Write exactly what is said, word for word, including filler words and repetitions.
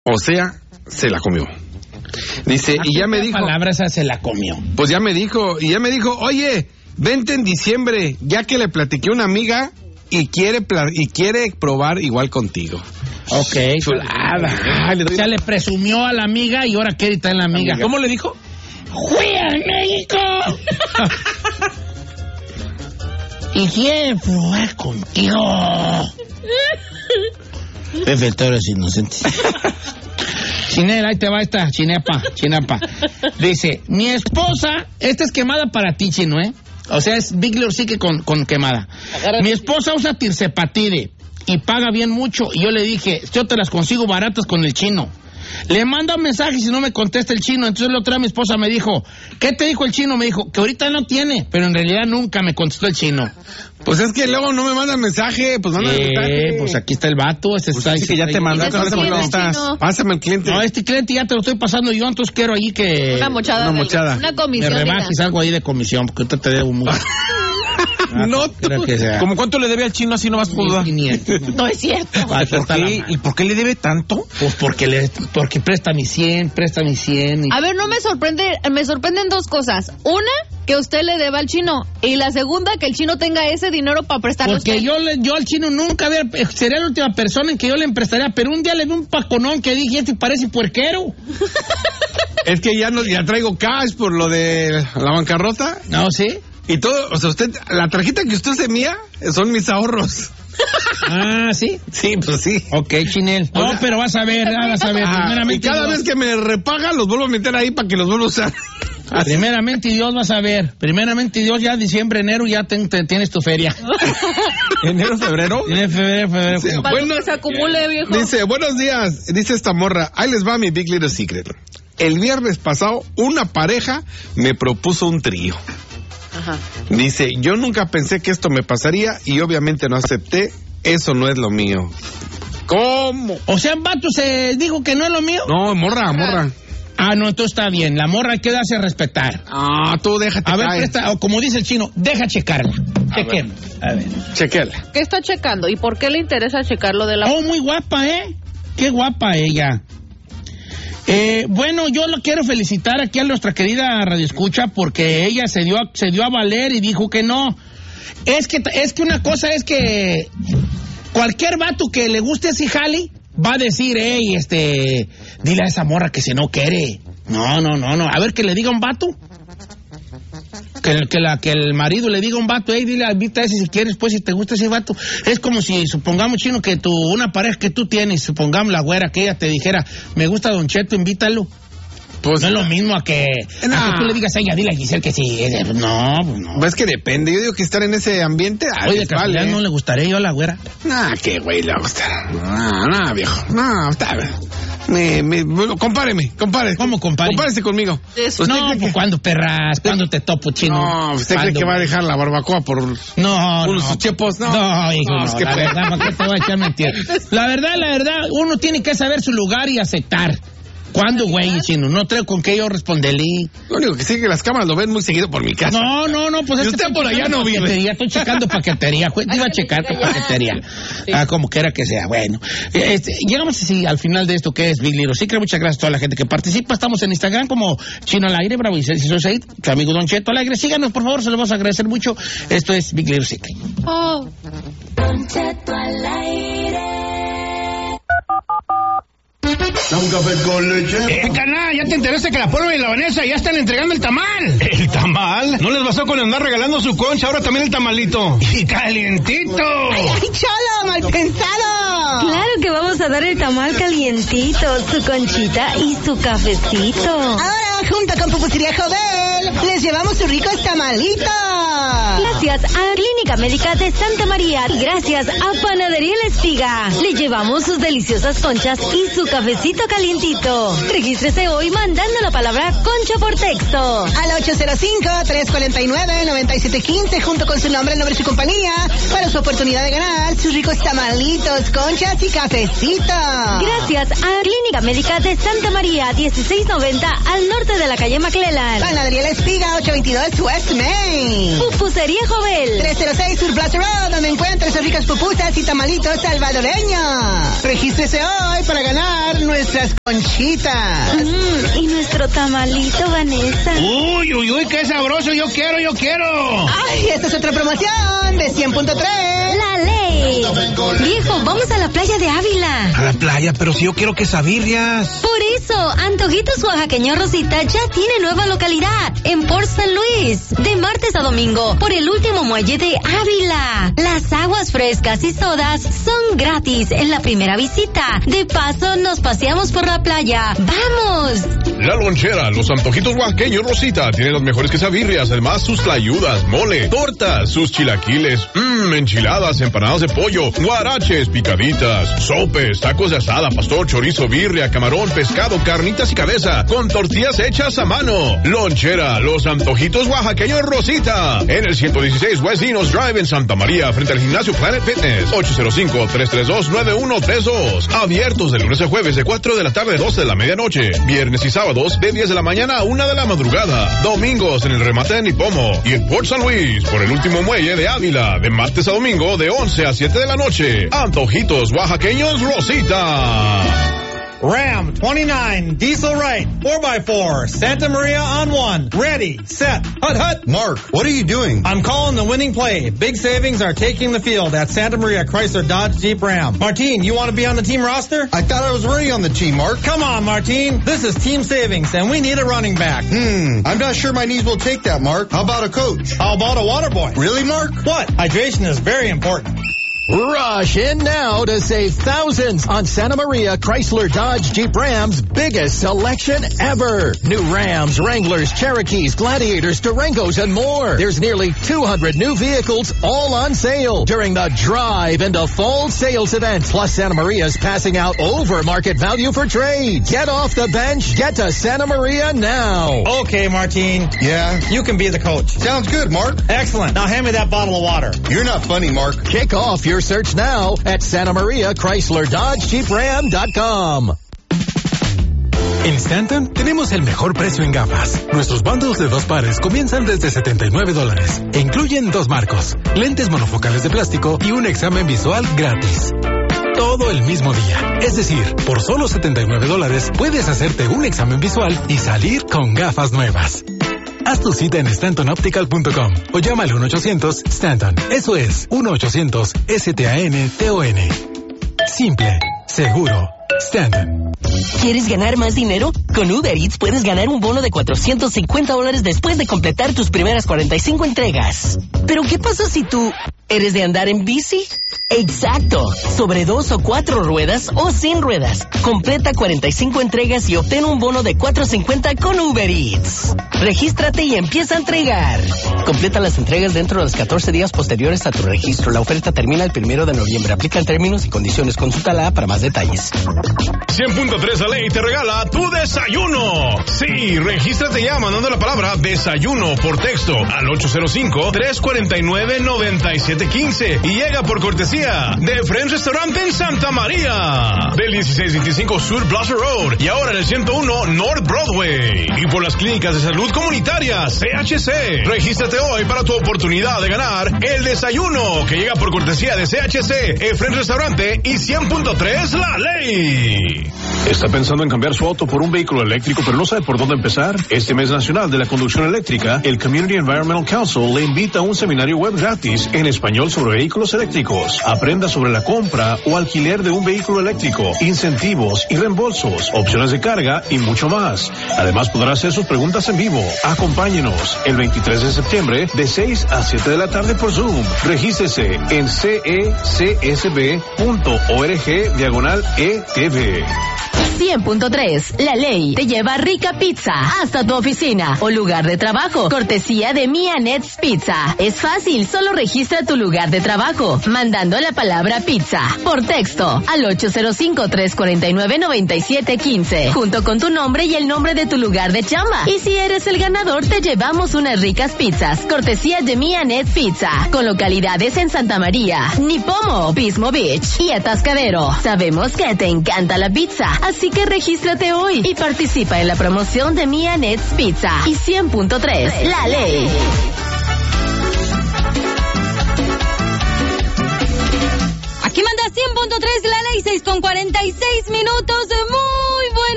O sea, se la comió. Dice, y ya me dijo... palabra esa se la comió. Pues ya me dijo, y ya me dijo, oye, vente en diciembre, ya que le platiqué a una amiga y quiere pla- y quiere probar igual contigo. Ok. Chulada. Ay, le doy... O sea, le presumió a la amiga y ahora quiere estar en la amiga. amiga. ¿Cómo le dijo? ¡Fui a México! y quiere probar contigo. Efectores inocentes. Chinela, ahí te va esta, chinepa, chinapa. Dice, mi esposa, esta es quemada para ti, Chino, ¿eh? O sea, es Big Little Secret con, con quemada. Agárrate. Mi esposa usa tirsepatide y paga bien mucho. Y yo le dije, yo te las consigo baratas con el Chino. Le manda un mensaje y si no me contesta el Chino. Entonces la otra mi esposa me dijo, ¿qué te dijo el Chino? Me dijo, que ahorita no tiene, pero en realidad nunca me contestó el Chino. Pues es que luego no me manda mensaje, pues manda eh, mensaje. Pues aquí está el vato. Este pues está, sí que ya te mandaste, ahora ¿cómo no estás? Pásame el cliente. No, este cliente ya te lo estoy pasando yo, entonces quiero ahí que... Una mochada. Una mochada. Una comisión. Me rebajes algo ahí de comisión, porque ahorita te debo mucho. Ah, no, tú. Que sea. ¿Cómo cuánto le debe al Chino así nomás por duda? No es cierto. Ah, ¿Por qué? ¿Y por qué le debe tanto? Pues porque le porque presta mi cien, presta mi cien. Y... A ver, no me sorprende, me sorprenden dos cosas. Una, que usted le deba al Chino. Y la segunda, que el Chino tenga ese dinero para prestarlo. Porque yo le, yo al Chino nunca había, sería la última persona en que yo le emprestaría, pero un día le vi un paconón que dije, este parece puerquero. Es que ya no, ya traigo cash por lo de la bancarrota. No, ¿sí? Y todo, o sea, usted, la tarjeta que usted se mía son mis ahorros. Ah, ¿sí? Sí, pues sí. Ok, Chinel. No, o sea, pero vas a ver, vas a ver. Ah, y cada Dios... vez que me repaga, los vuelvo a meter ahí para que los vuelva a usar. Primeramente Dios, vas a ver. Primeramente Dios, ya diciembre, enero, ya te, te, tienes tu feria. ¿Enero, febrero? Enero, febrero, febrero. Sí, bueno, que se acumule, viejo. Dice, buenos días, dice esta morra, ahí les va mi Big Little Secret. El viernes pasado, una pareja me propuso un trío. Ajá. Dice, yo nunca pensé que esto me pasaría y obviamente no acepté, eso no es lo mío. ¿Cómo? O sea, vato se dijo que no es lo mío. No, morra, morra. Ah, no, entonces está bien, la morra hay que darse a respetar. Ah, tú déjate A ver, caer. presta, o como dice el Chino, deja checarla. Chequemos. A ver. Chequela. ¿Qué está checando? ¿Y por qué le interesa checarlo de la... Oh, muy guapa, ¿eh? Qué guapa ella. Eh, bueno, yo lo quiero felicitar aquí a nuestra querida radioescucha porque ella se dio, se dio a valer y dijo que no. Es que, es que una cosa es que cualquier vato que le guste ese jale va a decir, hey, este, dile a esa morra que se no quiere. No, no, no, no. A ver, que le diga un vato. Que, que, la, que el marido le diga a un vato, hey, dile, invita a ese si quieres, pues, si te gusta ese vato. Es como si, supongamos, Chino, que tu, una pareja que tú tienes, supongamos la güera, que ella te dijera, me gusta Don Cheto, invítalo. Pues no es lo mismo a que, no. a que tú le digas a ella, dile a Giselle que sí. No, pues no. Pues es que depende, yo digo que estar en ese ambiente... Oye, de casualidad vale. no le gustaría yo a la güera. Nah, qué güey le va a gustar. No, no, viejo. No, está bien. Me, me, bueno, compáreme, compáreme. ¿Cómo compare? Compárese conmigo. ¿Usted no, pues que... ¿cuándo, perras? ¿Cuándo te topo, Chino? No, ¿usted cree que va a dejar la barbacoa por no, unos no. chepos? No, no, hijo, no, no, es que la pe... verdad, ¿para qué te voy a echar mentiras? La verdad, la verdad, uno tiene que saber su lugar y aceptar. ¿Cuándo, güey, Chino? No traigo con qué yo responderle. Lo único que sí que las cámaras lo ven muy seguido por mi casa. No, no, no, pues y es usted que por allá no vive. Paquetería, estoy checando paquetería. Iba a checar tu paquetería. Sí. Ah, como quiera que sea. Bueno, este, llegamos así al final de esto que es Big Little Secret. Muchas gracias a toda la gente que participa. Estamos en Instagram como Chino al Aire, Bravo y seis, tu amigo Don Cheto al Aire. Síganos, por favor, se lo vamos a agradecer mucho. Esto es Big Little Secret. Oh. Don Cheto al Aire. Un café con leche. Eh, canal, ya te enteraste que la Polo y la Vanessa ya están entregando el tamal. ¿El tamal? ¿No les bastó con andar regalando su concha? Ahora también el tamalito. Y calientito. ¡Ay, ay, cholo, mal pensado! Claro que vamos a dar el tamal calientito, su conchita y su cafecito. Ahora, junto con Pupusería Jovel, les llevamos sus ricos tamalitos. Gracias a Clínica Médica de Santa María y gracias a Panadería La Espiga. Le llevamos sus deliciosas conchas y su cafecito calientito. Regístrese hoy mandando la palabra concha por texto. Al ocho cero cinco, tres cuatro nueve, nueve siete uno cinco, junto con su nombre, el nombre y su compañía, para su oportunidad de ganar sus ricos tamalitos, conchas y cafecito. Gracias a Clínica Médica de Santa María, dieciséis noventa al norte de la calle McClellan. Panadería La Espiga, ocho veintidós West Main. Pupus Pizzería Jovel. tres cero seis Sur Plaza Road, donde encuentra sus ricas pupusas y tamalitos salvadoreños. Regístrese hoy para ganar nuestras conchitas. Mm, y nuestro tamalito, Vanessa. Uy, uy, uy, qué sabroso. Yo quiero, yo quiero. Ay, esta es otra promoción de cien punto tres. La ley. Viejo, vamos a la playa de Ávila. A la playa, pero si yo quiero quesadillas. Por eso, Antojitos Oaxaqueño Rosita ya tiene nueva localidad en Port San Luis. De martes a domingo, por el último muelle de Ávila. Las aguas frescas y sodas son gratis en la primera visita. De paso, nos paseamos por la playa. ¡Vamos! La Lonchera, los antojitos oaxaqueños Rosita, tienen las mejores quesadillas, además sus tlayudas, mole, tortas, sus chilaquiles, mmm, enchiladas, empanadas de pollo, guaraches, picaditas, sopes, tacos de asada, pastor, chorizo, birria, camarón, pescado, carnitas y cabeza, con tortillas hechas a mano. Lonchera, los antojitos oaxaqueños Rosita, en el ciento dieciséis West Dinos Drive en Santa María, frente al gimnasio Planet Fitness, ocho cero cinco, tres tres dos, nueve uno tres dos. Abiertos de lunes a jueves de cuatro de la tarde a doce de la medianoche, viernes y sábados de diez de la mañana a una de la madrugada, domingos en el remate de Nipomo y en Port San Luis por el último muelle de Ávila, de martes a domingo de once a siete de la noche. Antojitos oaxaqueños Rosita. Ram twenty-nine, diesel right, four by four, Santa Maria on one, ready, set, hut hut. Mark, what are you doing? I'm calling the winning play. Big savings are taking the field at Santa Maria Chrysler Dodge Jeep Ram. Martine, you want to be on the team roster? I thought I was already on the team, Mark. Come on, Martine. This is team savings, and we need a running back. Hmm, I'm not sure my knees will take that, Mark. How about a coach? How about a water boy? Really, Mark? What? Hydration is very important. Rush in now to save thousands on Santa Maria Chrysler Dodge Jeep Ram's biggest selection ever. New Rams, Wranglers, Cherokees, Gladiators, Durangos, and more. There's nearly two hundred new vehicles all on sale during the Drive into Fall Sales event. Plus, Santa Maria's passing out over market value for trades. Get off the bench. Get to Santa Maria now. Okay, Martine. Yeah? You can be the coach. Sounds good, Mark. Excellent. Now hand me that bottle of water. You're not funny, Mark. Kick off your search now at Santa Maria Chrysler Dodge Jeep Ram dot com. En Stanton tenemos el mejor precio en gafas. Nuestros bundles de dos pares comienzan desde setenta y nueve dólares e incluyen dos marcos, lentes monofocales de plástico y un examen visual gratis. Todo el mismo día. Es decir, por solo setenta y nueve dólares puedes hacerte un examen visual y salir con gafas nuevas. Haz tu cita en stanton optical punto com o llama al uno ochocientos Stanton. Eso es uno ochocientos S T A N T O N. Simple, seguro, Stanton. ¿Quieres ganar más dinero? Con Uber Eats puedes ganar un bono de cuatrocientos cincuenta dólares después de completar tus primeras cuarenta y cinco entregas. ¿Pero qué pasa si tú eres de andar en bici? Exacto, sobre dos o cuatro ruedas o sin ruedas. Completa cuarenta y cinco entregas y obtén un bono de cuatrocientos cincuenta con Uber Eats. Regístrate y empieza a entregar. Completa las entregas dentro de los catorce días posteriores a tu registro. La oferta termina el primero de noviembre. Aplican términos y condiciones. Consúltala para más detalles. cien punto tres La Ley te regala tu desayuno. Sí, regístrate ya mandando la palabra desayuno por texto al ocho cero cinco, tres cuatro nueve, nueve siete uno cinco y llega por cortesía de Friends Restaurante en Santa María, del dieciséis veinticinco Sur Plaza Road y ahora en el ciento uno North Broadway, y por las clínicas de salud comunitaria C H C. Regístrate hoy para tu oportunidad de ganar el desayuno que llega por cortesía de C H C, el Friends Restaurante y cien punto tres La Ley. ¿Está pensando en cambiar su auto por un vehículo eléctrico pero no sabe por dónde empezar? Este mes nacional de la conducción eléctrica, el Community Environmental Council le invita a un seminario web gratis en español sobre vehículos eléctricos. Aprenda sobre la compra o alquiler de un vehículo eléctrico, incentivos y reembolsos, opciones de carga y mucho más. Además podrá hacer sus preguntas en vivo. Acompáñenos el veintitrés de septiembre de seis a siete de la tarde por Zoom. Regístrese en cecsb punto org diagonal E T V. cien punto tres La Ley te lleva rica pizza hasta tu oficina o lugar de trabajo. Cortesía de Mia Nets Pizza. Es fácil, solo registra tu lugar de trabajo mandando la palabra pizza por texto al ocho cero cinco, tres cuatro nueve, nueve siete uno cinco junto con tu nombre y el nombre de tu lugar de chamba. Y si eres el ganador, te llevamos unas ricas pizzas. Cortesía de Mia Nets Pizza con localidades en Santa María, Nipomo, Pismo Beach y Atascadero. Sabemos que te encanta la pizza, así que regístrate hoy y participa en la promoción de Mia Nets Pizza y cien punto tres La Ley. punto tres, la ley seis con cuarenta y seis minutos.